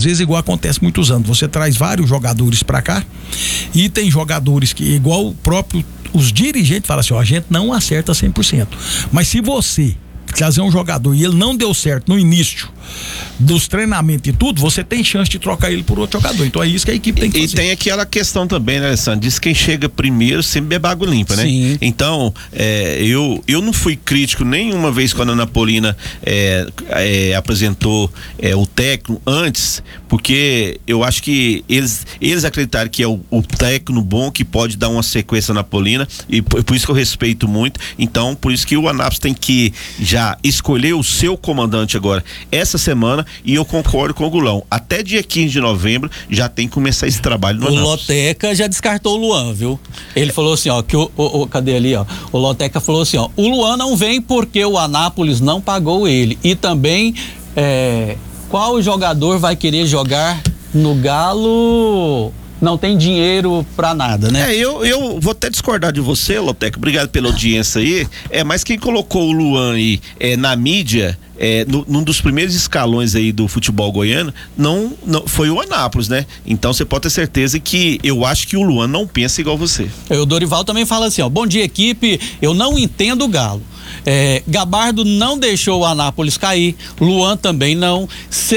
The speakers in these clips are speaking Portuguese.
vezes igual acontece muitos anos, você traz vários jogadores pra cá e tem jogadores que igual o próprio, os dirigentes falam assim, ó, a gente não acerta 100%, mas se você trazer um jogador e ele não deu certo no início dos treinamentos e tudo, você tem chance de trocar ele por outro jogador. Então é isso que a equipe tem que fazer. E tem aquela questão também, né, Alessandro? Diz que quem chega primeiro sempre bebe água limpa, né? Sim. Então, eu não fui crítico nenhuma vez quando a Ana Paulina apresentou o técnico antes, porque eu acho que eles acreditaram que é o técnico bom que pode dar uma sequência na Paulina, e por isso que eu respeito muito. Então, por isso que o Anápolis tem que já escolher o seu comandante agora essa semana, e eu concordo com o Gulão, até dia 15 de novembro já tem que começar esse trabalho no Anápolis. O Loteca já descartou o Luan, viu? Ele falou assim, ó, que cadê ali, ó? O Loteca falou assim, ó, o Luan não vem porque o Anápolis não pagou ele, e também qual jogador vai querer jogar no Galo? Não tem dinheiro pra nada, né? Eu vou até discordar de você, Loteca, obrigado pela audiência aí, mas quem colocou o Luan aí na mídia, num dos primeiros escalões aí do futebol goiano, não foi o Anápolis, né? Então você pode ter certeza que eu acho que o Luan não pensa igual você. O Dorival também fala assim, ó, bom dia, equipe, eu não entendo o Galo. Gabardo não deixou o Anápolis cair, Luan também não,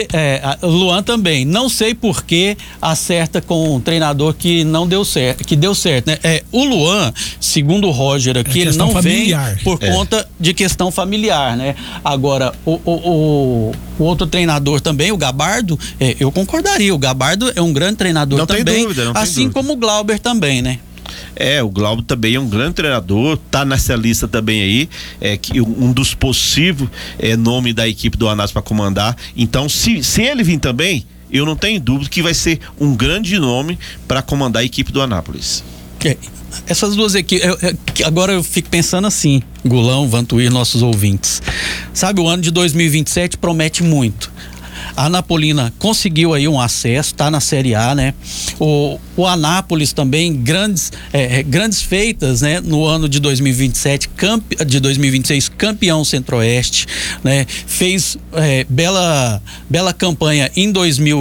não sei por que acerta com um treinador que não deu certo, que deu certo, né? O Luan, segundo o Roger aqui, ele não familiar. Vem por conta de questão familiar, né? Agora, o outro treinador também, o Gabardo, eu concordaria, o Gabardo é um grande treinador não também, tem dúvida, assim como o Glauber também, né? O Glauber também é um grande treinador, tá nessa lista também aí, que um dos possíveis nome da equipe do Anápolis para comandar. Então, se ele vir também, eu não tenho dúvida que vai ser um grande nome para comandar a equipe do Anápolis. Essas duas equipes, agora eu fico pensando assim, Gulão, Vantuir, nossos ouvintes, sabe, o ano de 2027 promete muito. A Anapolina conseguiu aí um acesso, tá na Série A, né? O Anápolis também, grandes feitas, né? No ano de 2027, de 2026, campeão Centro-Oeste, né? Fez bela campanha em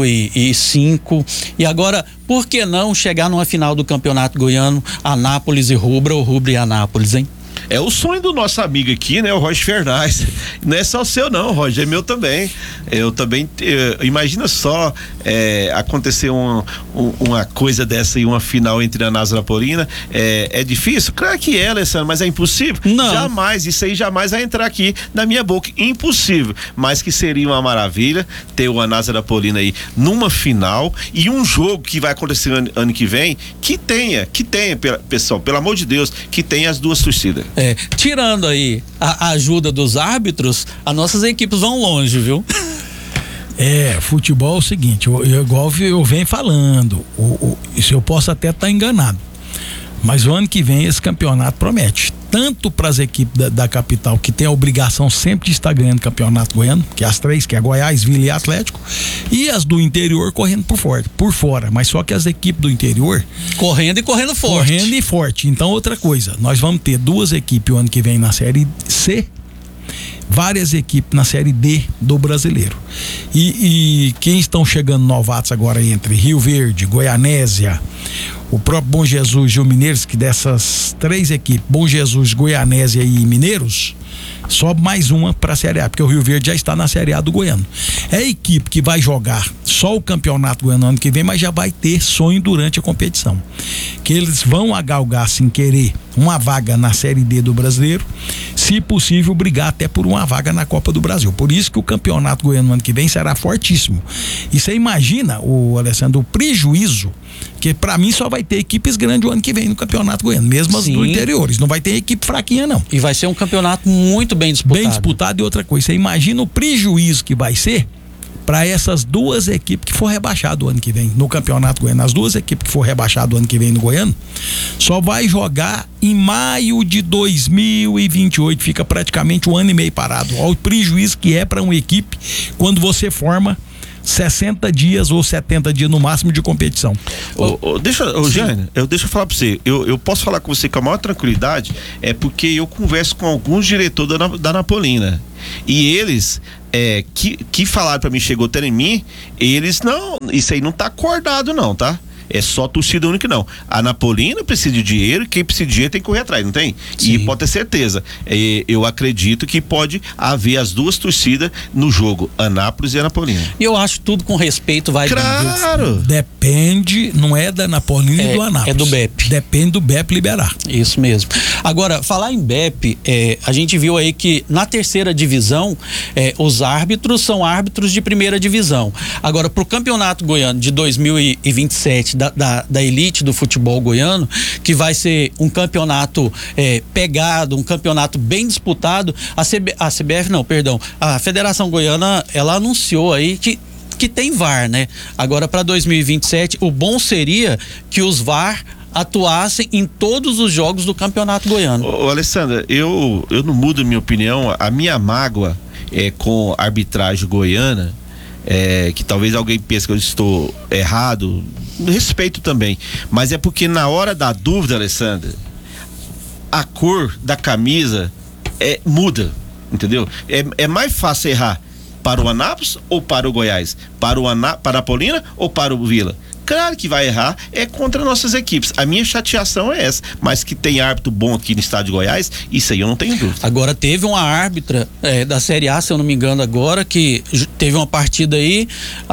2005 e agora, por que não chegar numa final do Campeonato Goiano, Anápolis e Rubra, ou Rubra e Anápolis, hein? É o sonho do nosso amigo aqui, né? O Roger Fernandes. Não é só o seu não, Roger, é meu também. Eu também, imagina só acontecer uma coisa dessa e uma final entre a Anápolis e a Anapolina. É difícil? Claro que é, Alessandro, mas é impossível? Não. Jamais, isso aí jamais vai entrar aqui na minha boca. Impossível. Mas que seria uma maravilha ter o Anápolis e a Anapolina aí numa final, e um jogo que vai acontecer ano que vem, que tenha, pessoal, pelo amor de Deus, que tenha as duas torcidas. Tirando aí a ajuda dos árbitros, as nossas equipes vão longe, viu? Futebol é o seguinte, igual eu venho falando, isso eu posso até estar enganado, mas o ano que vem esse campeonato promete, tanto para as equipes da capital, que tem a obrigação sempre de estar ganhando campeonato goiano, que é as três, que é Goiás, Vila e Atlético, e as do interior correndo por fora, mas só que as equipes do interior correndo forte. Então, outra coisa, nós vamos ter duas equipes o ano que vem na Série C, várias equipes na Série D do Brasileiro, e quem estão chegando novatos agora entre Rio Verde, Goianésia, o próprio Bom Jesus e o Mineiros, que dessas três equipes, Bom Jesus, Goianésia e Mineiros, sobe mais uma para a Série A, porque o Rio Verde já está na Série A do Goiano. É a equipe que vai jogar só o campeonato goiano ano que vem, mas já vai ter sonho durante a competição, que eles vão agalgar sem querer uma vaga na Série D do Brasileiro, se possível brigar até por uma vaga na Copa do Brasil. Por isso que o campeonato goiano ano que vem será fortíssimo. E você imagina, Alessandro, o prejuízo, que para mim só vai ter equipes grandes o ano que vem no campeonato goiano, mesmo as do interiores, não vai ter equipe fraquinha não. E vai ser um campeonato muito bem disputado. Bem disputado. E outra coisa, você imagina o prejuízo que vai ser para essas duas equipes que for rebaixado o ano que vem no campeonato goiano. As duas equipes que for rebaixado o ano que vem no Goiano só vai jogar em maio de 2028, fica praticamente um ano e meio parado. Olha o prejuízo que é para uma equipe quando você forma 60 dias ou 70 dias no máximo de competição. Jânio, deixa eu falar pra você, eu posso falar com você com a maior tranquilidade, é porque eu converso com alguns diretores da Napolina, e eles que falaram pra mim, chegou até em mim, eles não, isso aí não tá acordado não, tá? É só torcida única, não. A Napolina precisa de dinheiro, quem precisa de dinheiro tem que correr atrás, não tem? Sim. E pode ter certeza. Eu acredito que pode haver as duas torcidas no jogo, Anápolis e Anapolina. E eu acho tudo com respeito, vai. Claro! Depende, não é da Napolina e do Anápolis. É do BEP. Depende do BEP liberar. Isso mesmo. Agora, falar em BEP, a gente viu aí que na terceira divisão, os árbitros são árbitros de primeira divisão. Agora, pro Campeonato Goiano de 2027, da elite do futebol goiano, que vai ser um campeonato pegado, um campeonato bem disputado, a Federação Goiana, ela anunciou aí que tem VAR, né? Agora para 2027, o bom seria que os VAR atuassem em todos os jogos do Campeonato Goiano. Ô, Alessandra, eu não mudo minha opinião, a minha mágoa com a arbitragem goiana, que talvez alguém pense que eu estou errado, respeito também, mas é porque na hora da dúvida, Alessandra, a cor da camisa muda, entendeu? É mais fácil errar para o Anápolis ou para o Goiás, para a Napolina ou para o Vila. Claro que vai errar, contra nossas equipes. A minha chateação é essa, mas que tem árbitro bom aqui no estado de Goiás, isso aí eu não tenho dúvida. Agora teve uma árbitra da Série A, se eu não me engano agora, que teve uma partida aí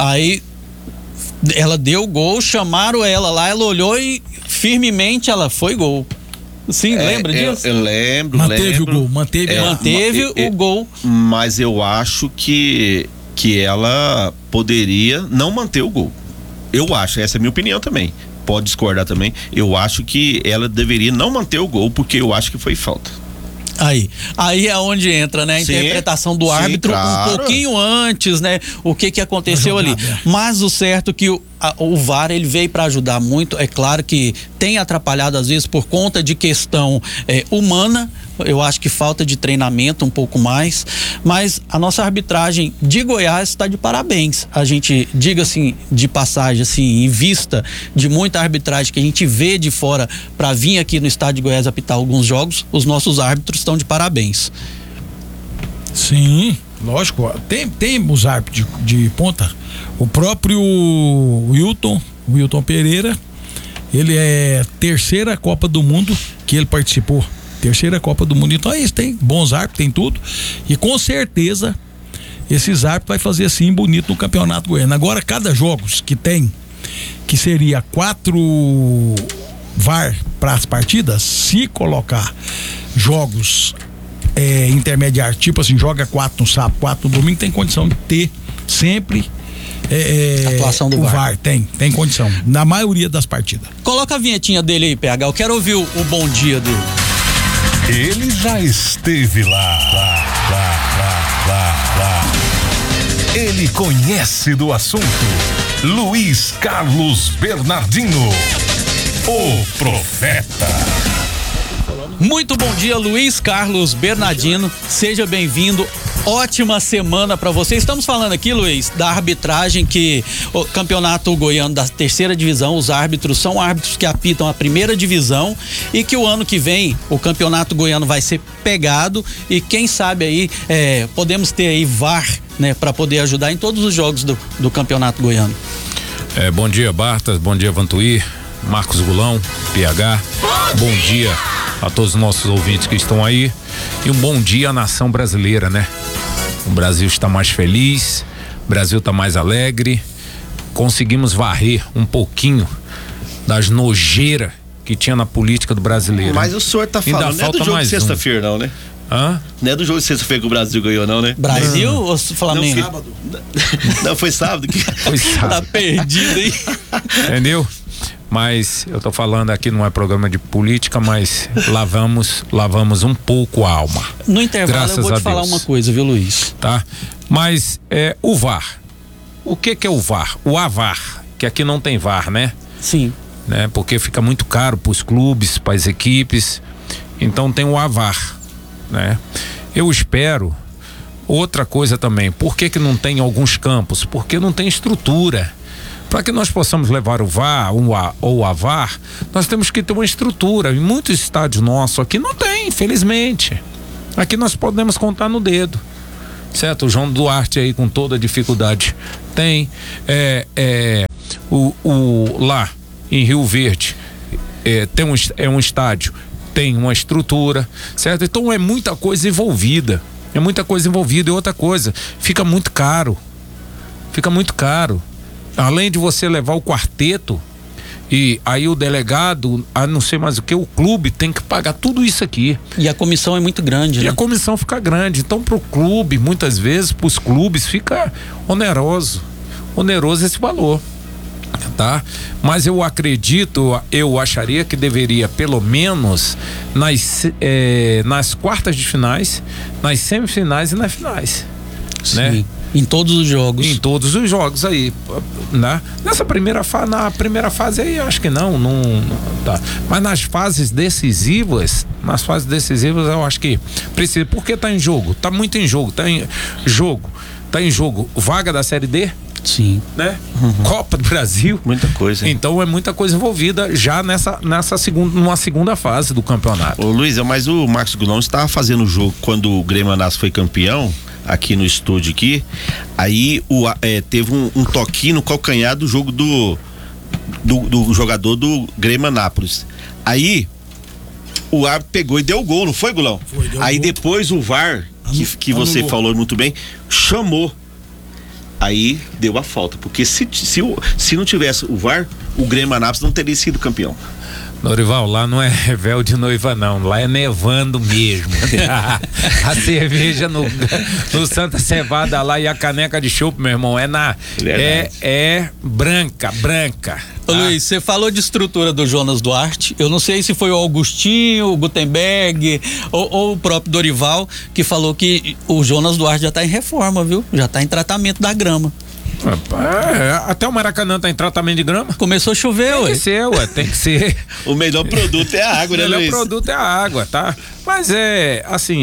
ela deu gol, chamaram ela lá, ela olhou e firmemente ela foi gol. Sim, lembra disso? Eu lembro. Manteve o gol, manteve o gol. Mas eu acho que ela poderia não manter o gol. Eu acho, essa é a minha opinião também. Pode discordar também. Eu acho que ela deveria não manter o gol, porque eu acho que foi falta. Aí é onde entra, né? A interpretação do árbitro, claro, um pouquinho antes, né? O que aconteceu ali. Mas o certo que o VAR, ele veio para ajudar muito. É claro que tem atrapalhado às vezes por conta de questão humana. Eu acho que falta de treinamento um pouco mais, mas a nossa arbitragem de Goiás está de parabéns. A gente, diga assim, de passagem, assim, em vista de muita arbitragem que a gente vê de fora para vir aqui no estado de Goiás apitar alguns jogos, os nossos árbitros estão de parabéns. Sim, lógico. Tem os árbitros de ponta. O próprio Wilton Pereira, ele é terceira Copa do Mundo que ele participou. Terceira Copa do Mundo. Então isso, tem bons árbitros, tem tudo. E com certeza esses árbitros vai fazer assim bonito no Campeonato Goiano. Agora, cada jogos que tem, que seria 4 VAR para as partidas, se colocar jogos intermediários, tipo assim, joga 4 no sábado, 4 no domingo, tem condição de ter sempre atuação do VAR. Tem condição, na maioria das partidas. Coloca a vinhetinha dele aí, PH. Eu quero ouvir o bom dia dele. Ele já esteve lá. Ele conhece do assunto. Luiz Carlos Bernardino, o profeta. Muito bom dia, Luiz Carlos Bernardino. Seja bem-vindo. Ótima semana para você. Estamos falando aqui, Luiz, da arbitragem, que o Campeonato Goiano da terceira divisão, os árbitros são árbitros que apitam a primeira divisão, e que o ano que vem o Campeonato Goiano vai ser pegado, e quem sabe aí podemos ter aí VAR, né, para poder ajudar em todos os jogos do Campeonato Goiano. Bom dia, Bartas, bom dia, Vantuir, Marcos Gulão, PH, bom dia a todos os nossos ouvintes que estão aí, e um bom dia à nação brasileira, né? O Brasil está mais feliz, o Brasil está mais alegre, conseguimos varrer um pouquinho das nojeiras que tinha na política do brasileiro. Mas o senhor tá falando, não é do jogo de sexta-feira não, né? Não é do jogo de sexta-feira que o Brasil ganhou não, né? Brasil ou Flamengo? Não, sábado. Não, foi sábado. Foi sábado. Tá perdido, hein? Entendeu? Mas eu tô falando aqui, não é programa de política, mas lavamos um pouco a alma. No intervalo graças eu vou te falar Deus. uma coisa, viu, Luiz? Tá? Mas o VAR. O que é o VAR? O AVAR, que aqui não tem VAR, né? Sim. Né? Porque fica muito caro pros clubes, pras equipes. Então tem o AVAR, né? Eu espero Outra coisa também, por que não tem alguns campos? Porque não tem estrutura. Para que nós possamos levar o VAR ou a VAR, nós temos que ter uma estrutura. Em muitos estádios nossos aqui não tem, infelizmente. Aqui nós podemos contar no dedo. Certo? O João Duarte aí com toda a dificuldade tem. Lá em Rio Verde é um estádio, tem uma estrutura, certo? Então é muita coisa envolvida. É muita coisa envolvida. E outra coisa, fica muito caro. Além de você levar o quarteto, e aí o delegado, a não sei mais o que, o clube tem que pagar tudo isso aqui. E a comissão é muito grande, E né? a comissão fica grande. Então pro clube, muitas vezes, pros clubes, fica oneroso esse valor. Tá? Mas eu acharia que deveria, pelo menos, nas quartas de finais, nas semifinais e nas finais. Sim. Né? Em todos os jogos. Em todos os jogos aí, né? Na primeira fase aí, acho que não tá. Mas nas fases decisivas, eu acho que precisa, porque tá em jogo, tá muito em jogo, tá em jogo vaga da Série D. Sim. Né? Copa do Brasil. Muita coisa. Então é muita coisa envolvida já numa segunda fase do campeonato. Ô Luiz, mas o Marcos Gulão estava fazendo o jogo quando o Grêmio Anápolis foi campeão, aqui no estúdio aqui, aí teve um toquinho no calcanhar do jogo do jogador do Grêmio Anápolis. Aí o árbitro pegou e deu o gol, não foi, Gulão? Foi, deu aí gol. Depois o VAR, que você falou muito bem, chamou. Aí deu a falta, porque se não tivesse o VAR, o Grêmio Anápolis não teria sido campeão. Norival, lá não é véu de noiva não, lá é nevando mesmo. A cerveja no Santa Cevada lá e a caneca de chopp, meu irmão, é branca. Ô, Luiz, você falou de estrutura do Jonas Duarte, eu não sei se foi o Augustinho, o Gutenberg ou o próprio Dorival que falou que o Jonas Duarte já tá em reforma, viu? Já tá em tratamento da grama. Até o Maracanã tá em tratamento de grama. Começou a chover, Tem que ser. O melhor produto é a água, né, Luiz? O melhor produto é a água, tá? Mas assim,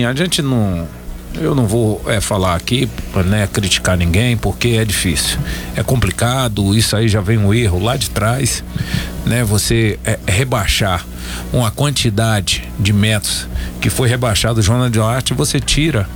eu não vou falar aqui, né, criticar ninguém, porque é difícil, é complicado, isso aí já vem um erro lá de trás, né? Você rebaixar uma quantidade de metros que foi rebaixado o Jonas Duarte, você tira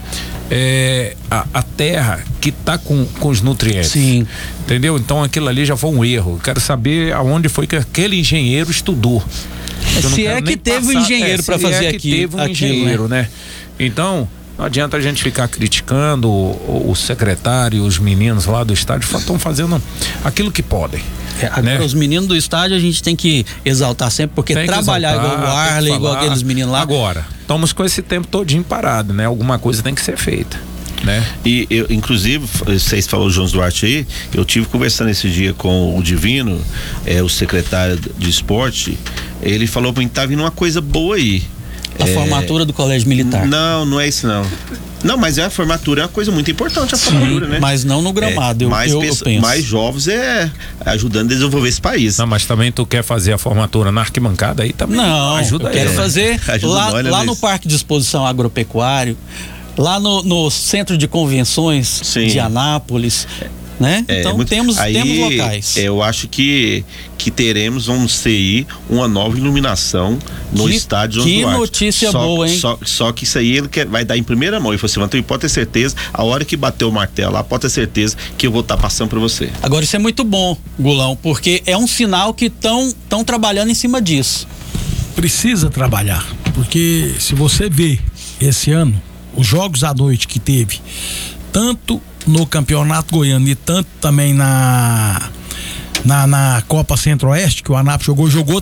a terra que tá com os nutrientes. Sim. Entendeu? Então aquilo ali já foi um erro. Eu quero saber aonde foi que aquele engenheiro estudou. Se é que teve um engenheiro para fazer aquilo. Teve um engenheiro, né? Então, não adianta a gente ficar criticando o secretário, os meninos lá do estádio estão fazendo aquilo que podem. Agora, né? Os meninos do estádio a gente tem que exaltar sempre, porque trabalhar igual o Arley, igual aqueles meninos lá. Agora, estamos com esse tempo todinho parado, né? Alguma coisa tem que ser feita, né? E eu, inclusive, vocês falaram o João Duarte aí, eu tive conversando esse dia com o Divino, o secretário de esporte, ele falou pra mim que tá vindo uma coisa boa aí. A formatura do Colégio Militar. Não é isso não. Não, mas a formatura é uma coisa muito importante, a formatura, né? Mas não no gramado, eu penso. Mais jovens ajudando a desenvolver esse país. Não, mas também tu quer fazer a formatura na arquibancada aí também? Não, ajuda eu quero fazer lá no Parque de Exposição Agropecuário, lá no Centro de Convenções de Anápolis, né? Então temos locais. Eu acho que vamos ter aí uma nova iluminação no estádio João Duarte. Que notícia boa, hein? Só que isso aí ele vai dar em primeira mão. E você pode ter certeza, a hora que bater o martelo lá, pode ter certeza que eu vou estar passando para você. Agora isso é muito bom, Gulão, porque é um sinal que estão trabalhando em cima disso. Precisa trabalhar, porque se você vê esse ano, os jogos à noite que teve, tanto no Campeonato Goiano e tanto também na Copa Centro-Oeste, que o Anápolis jogou